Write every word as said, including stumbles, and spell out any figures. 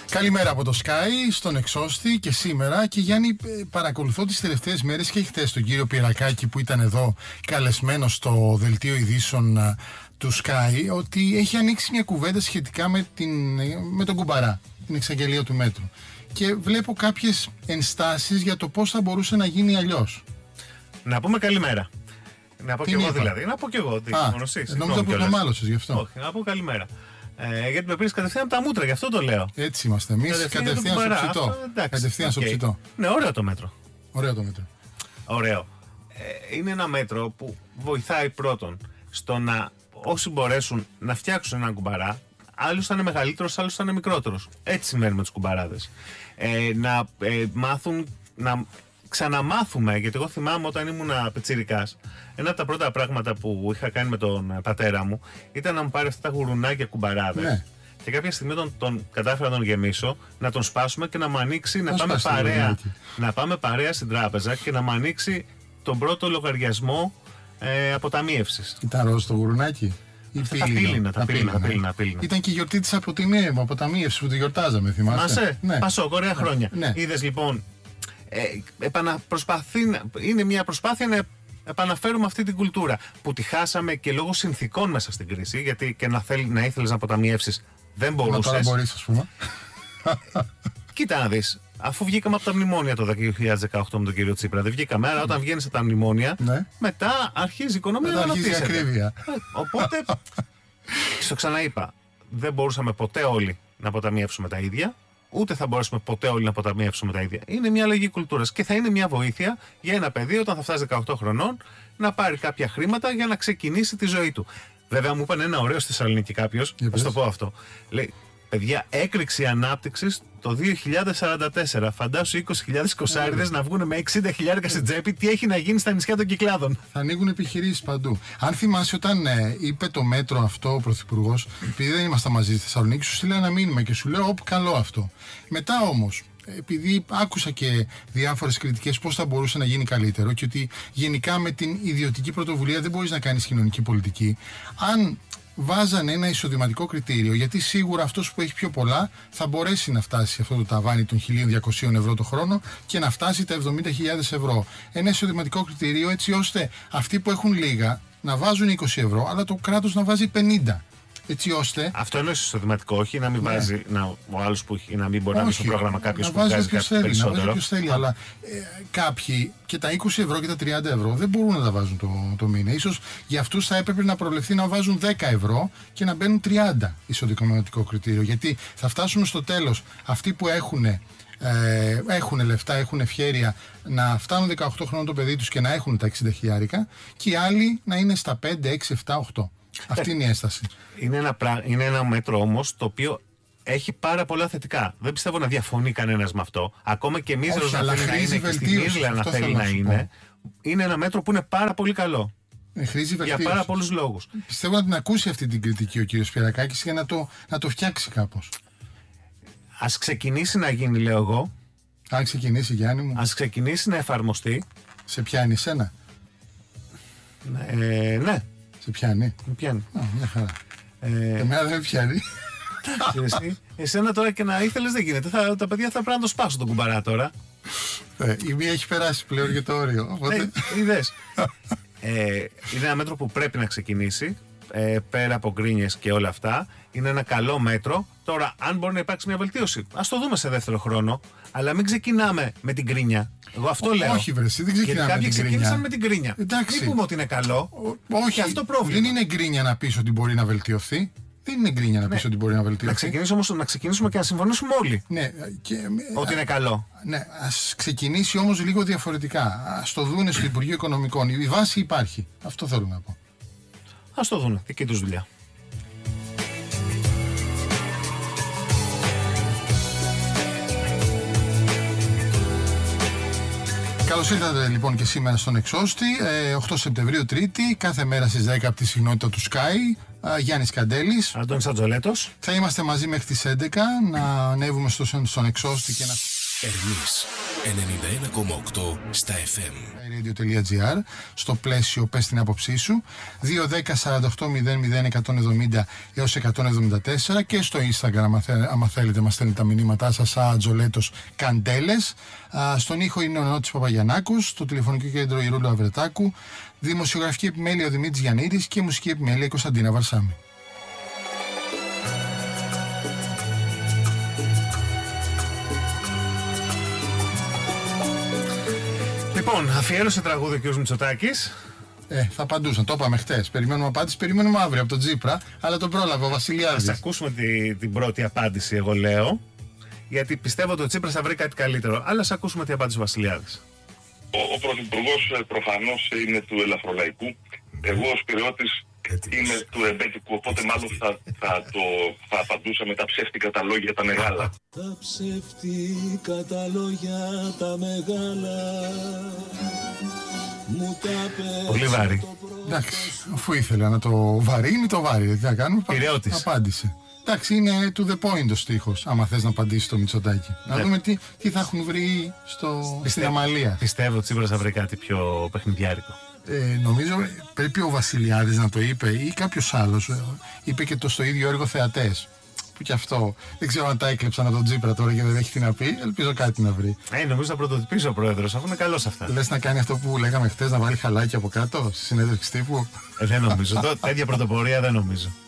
Καλημέρα από το Sky, στον Εξώστη και σήμερα. Και Γιάννη, παρακολουθώ τις τελευταίες μέρες και χθες τον κύριο Πυρακάκη που ήταν εδώ καλεσμένος στο δελτίο ειδήσεων του Sky, ότι έχει ανοίξει μια κουβέντα σχετικά με, την, με τον Κουμπαρά, την εξαγγελία του μέτρου. Και βλέπω κάποιες ενστάσεις για το πώς θα μπορούσε να γίνει αλλιώς. Να πούμε καλημέρα. Να πω Τι και εγώ είπα? δηλαδή. Να πω και εγώ. Τι, Α, μόνο εσείς. νόμιζα που το μάλωσες γι' αυτό. Όχι, να πω καλημέρα. Ε, γιατί με πήρες κατευθείαν από τα μούτρα, γι' αυτό το λέω. Έτσι είμαστε εμείς, κατευθείαν στο ψητό. Κατευθείαν στο okay. ψητό. Ναι, ωραίο το μέτρο. Ωραίο το μέτρο. Ωραίο. Ε, είναι ένα μέτρο που βοηθάει πρώτον στο να όσοι μπορέσουν να φτιάξουν έναν κουμπαρά. Άλλος θα είναι μεγαλύτερος, άλλος θα είναι μικρότερος. Έτσι σημαίνει με τους κουμπαράδες. Ε, να ε, μάθουν, να ξαναμάθουμε, γιατί εγώ θυμάμαι όταν ήμουν πιτσιρικάς, ένα από τα πρώτα πράγματα που είχα κάνει με τον πατέρα μου ήταν να μου πάρει αυτά τα γουρουνάκια κουμπαράδες. Ναι. Και κάποια στιγμή τον, τον κατάφερα να τον γεμίσω, να τον σπάσουμε και να μου ανοίξει, να, να πάμε παρέα, να πάμε παρέα στην τράπεζα και να μου ανοίξει τον πρώτο λογαριασμό ε, αποταμίευσης. Ήταν ροζ το γουρουνάκι. Τα πύληνα, τα πύληνα, πύληνα, πύληνα. Ήταν και η γιορτή της αποταμίευσης που τη γιορτάζαμε, θυμάσαι. Μασέ, ναι. Πασόκ, ωραία ναι. χρόνια. Ναι. Είδες λοιπόν, ε, επαναπροσπαθεί, είναι μια προσπάθεια να επαναφέρουμε αυτή την κουλτούρα που τη χάσαμε και λόγω συνθήκων μέσα στην κρίση, γιατί και να, θέλ, να ήθελες να αποταμιεύσεις δεν μπορούσες. Μα τώρα μπορείς, ας πούμε. Κοίτα να δεις, αφού βγήκαμε από τα μνημόνια το δύο χιλιάδες δεκαοκτώ με τον κύριο Τσίπρα, δεν βγήκαμε, άρα όταν βγαίνεις από τα μνημόνια, ναι. μετά αρχίζει η οικονομία να αναπτύσσεται. Αρχίζει η ακρίβεια. Οπότε, στο ξαναείπα, δεν μπορούσαμε ποτέ όλοι να αποταμιεύσουμε τα ίδια, ούτε θα μπορέσουμε ποτέ όλοι να αποταμιεύσουμε τα ίδια. Είναι μια αλλαγή κουλτούρας και θα είναι μια βοήθεια για ένα παιδί όταν θα φτάσει δεκαοκτώ χρονών να πάρει κάποια χρήματα για να ξεκινήσει τη ζωή του. Βέβαια, μου είπαν ένα ωραίο στη Θεσσαλονίκη κάποιος, θα το πω αυτό. Λέει, παιδιά, έκρηξη ανάπτυξης το δύο χιλιάδες σαράντα τέσσερα. Φαντάσου είκοσι χιλιάδες κοσάριδες να βγουν με εξήντα χιλιάρικα στην τσέπη. Τι έχει να γίνει στα νησιά των Κυκλάδων. Θα ανοίγουν επιχειρήσεις παντού. Αν θυμάσαι, όταν ε, είπε το μέτρο αυτό ο Πρωθυπουργός, επειδή δεν ήμασταν μαζί στη Θεσσαλονίκη, σου στείλε ένα μήνυμα και σου λέω: Ωπ, καλό αυτό. Μετά όμως, επειδή άκουσα και διάφορες κριτικές πώς θα μπορούσε να γίνει καλύτερο και ότι γενικά με την ιδιωτική πρωτοβουλία δεν μπορείς να κάνεις κοινωνική πολιτική, αν βάζανε ένα εισοδηματικό κριτήριο, γιατί σίγουρα αυτός που έχει πιο πολλά θα μπορέσει να φτάσει σε αυτό το ταβάνι των χίλια διακόσια ευρώ το χρόνο και να φτάσει τα εβδομήντα χιλιάδες ευρώ. Ένα εισοδηματικό κριτήριο έτσι ώστε αυτοί που έχουν λίγα να βάζουν είκοσι ευρώ, αλλά το κράτος να βάζει πενήντα. Έτσι ώστε. Αυτό είναι εισοδηματικό, όχι να μην ναι. βάζει να, ο άλλος που έχει, να μην μπορεί όχι, να μπει στο πρόγραμμα κάποιος που βγάζει κάτι θέλει, περισσότερο. Να βάζει όποιος θέλει, αλλά ε, κάποιοι και τα είκοσι ευρώ και τα τριάντα ευρώ δεν μπορούν να τα βάζουν το, το μήνα. Ίσως για αυτούς θα έπρεπε να προβλεφθεί να βάζουν δέκα ευρώ και να μπαίνουν τριάντα εισοδηματικό κριτήριο. Γιατί θα φτάσουμε στο τέλος αυτοί που έχουν, ε, έχουν λεφτά, έχουν ευχέρεια να φτάνουν δεκαοκτώ χρόνων το παιδί τους και να έχουν τα εξήντα χιλιάρικα και οι άλλοι να είναι στα πέντε, έξι, επτά, οκτώ. Αυτή είναι η έσταση. Είναι ένα, είναι ένα μέτρο όμως το οποίο έχει πάρα πολλά θετικά. Δεν πιστεύω να διαφωνεί κανένας με αυτό. Ακόμα και εμείς να θέλει να είναι και στην Ήρλα να θέλει να είναι. Είναι ένα μέτρο που είναι πάρα πολύ καλό. Ε, χρήζει βελτίωση. Για πάρα πολλούς λόγους. Πιστεύω να την ακούσει αυτή την κριτική ο κύριος Πυρακάκης για να το, να το φτιάξει κάπως. Ας ξεκινήσει να γίνει, λέω εγώ. Αν ξεκινήσει, Γιάννη μου. Ας ξεκινήσει να εφαρμοστεί. Σε πιάνει εσένα? Ε, ναι. Σε πιάνει? Με πιάνει. Α, μια χαρά. Ε... Εμένα δεν με πιάνει. Εσύ, εσένα τώρα και να ήθελες δεν γίνεται. Θα, τα παιδιά θα πρέπει να το σπάσουν τον κουμπαρά τώρα. Ε, η μία έχει περάσει πλέον για το όριο. Οπότε... Ε, είδες. ε, είναι ένα μέτρο που πρέπει να ξεκινήσει. Ε, πέρα από γκρίνιες και όλα αυτά. Είναι ένα καλό μέτρο. Τώρα, αν μπορεί να υπάρξει μια βελτίωση, ας το δούμε σε δεύτερο χρόνο. Αλλά μην ξεκινάμε με την γκρίνια. Εγώ αυτό Ό, λέω. Όχι, βρε, δεν ξεκινάμε. Γιατί κάποιοι ξεκίνησαν με την γκρίνια. Εντάξει. Μην πούμε ότι είναι καλό. Ο, όχι, αυτό πρόβλημα. Δεν είναι γκρίνια να πεις ότι μπορεί να βελτιωθεί. Δεν είναι γκρίνια να πεις ναι. ότι μπορεί να βελτιωθεί. Να ξεκινήσουμε, όμως, να ξεκινήσουμε και να συμφωνήσουμε όλοι. Ναι, και, ότι είναι καλό. Ναι, ας ξεκινήσει όμως λίγο διαφορετικά. Ας το δούνε στο Υπουργείο Οικονομικών. Η βάση υπάρχει. Αυτό θέλω να πω. Ας το δούνε. Δική τους δουλειά. Καλώς ήρθατε λοιπόν και σήμερα στον Εξώστη, ε, οκτώ Σεπτεμβρίου Τρίτη, κάθε μέρα στις δέκα από τη συχνότητα του Sky, ε, Γιάννης Καντέλης. Αντώνης Ατζολέτος. Θα είμαστε μαζί μέχρι τις έντεκα, να ανέβουμε στο, στον Εξώστη και να... Εμείς ενενήντα ένα κόμμα οκτώ στα εφ εμ. radio.gr, στο πλαίσιο πες την άποψή σου, δύο δέκα σαράντα οκτώ μηδέν μηδέν εκατόν εβδομήντα έως εκατόν εβδομήντα τέσσερα, και στο Instagram άμα θέλετε μας στέλνετε τα μηνύματά σας, Ατζολέτος Καντέλες. Στον ήχο είναι ο Νότης Παπαγιαννάκος, στο τηλεφωνικό κέντρο η Ρούλα Αβρετάκου, δημοσιογραφική επιμέλεια ο Δημήτρης Γιαννίδης και μουσική επιμέλεια η Κωνσταντίνα Βαρσάμη. Λοιπόν, αφιέρωσε τραγούδι ο κ. Μητσοτάκης. Ε, θα απαντούσαν. Το είπαμε χτες. Περιμένουμε απάντηση. Περιμένουμε αύριο από τον Τσίπρα. Αλλά τον πρόλαβε ο Βασιλιάδης. Ας ακούσουμε τη, την πρώτη απάντηση, εγώ λέω. Γιατί πιστεύω ότι ο Τσίπρας θα βρει κάτι καλύτερο. Αλλά ας ακούσουμε τι απάντησε ο Βασιλιάδης. Ο, ο Πρωθυπουργός προφανώς είναι του ελαφρολαϊκού. Εγώ ως Πειραιώτης είμαι του ρεμπέτικου. Οπότε μάλλον θα, θα, το, θα απαντούσα με τα ψεύτικα τα λόγια τα μεγάλα. Τα ψεύτικα τα λόγια τα μεγάλα. Πολύ βάρη. Εντάξει, αφού ήθελα να το βαρύνει, το βάρη. Τι θα κάνουμε. Πειραιώτης. Απάντησε. Εντάξει, είναι to the point ο στίχος, άμα θες να απαντήσει το Μητσοτάκη. Ναι. Να δούμε τι, τι θα έχουν βρει στο, στην Αμαλία. Πιστεύω ότι Τσίπρας θα βρει κάτι πιο παιχνιδιάρικο. Ε, νομίζω πρέπει ο Βασιλιάδης να το είπε ή κάποιος άλλος. Είπε και το στο ίδιο έργο Θεατές. Που και αυτό δεν ξέρω αν τα έκλεψαν από τον Τσίπρα τώρα και δεν έχει τι να πει. Ελπίζω κάτι να βρει. Ε, νομίζω θα πρωτοτυπήσει ο πρόεδρος, αφού είναι καλός αυτά. Λες να κάνει αυτό που λέγαμε χτες, να βάλει χαλάκι από κάτω στη συνέντευξη τύπου. Ε, δεν νομίζω. Τέτοια πρωτοπορία δεν νομίζω.